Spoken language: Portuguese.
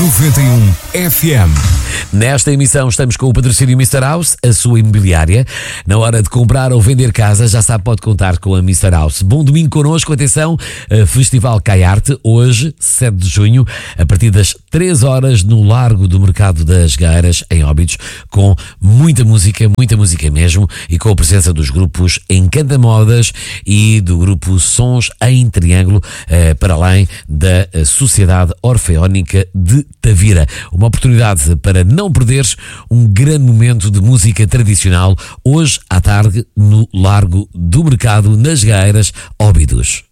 91 FM. Nesta emissão estamos com o patrocínio Mr. House, a sua imobiliária. Na hora de comprar ou vender casa, já sabe, pode contar com a Mr. House. Bom domingo connosco, atenção, Festival Caiarte, hoje, 7 de junho, a partir das 3 horas no Largo do Mercado das Gaeiras, em Óbidos, com muita música mesmo, e com a presença dos grupos Encanta Modas e do grupo Sons em Triângulo, para além da Sociedade Orfeónica de Tavira. Uma oportunidade para não perderes um grande momento de música tradicional, hoje à tarde no Largo do Mercado, nas Gaeiras, Óbidos.